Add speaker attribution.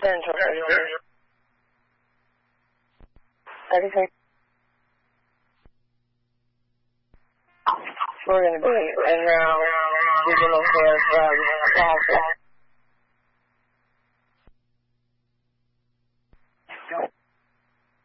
Speaker 1: Central. We're going to be around Regional Affairs,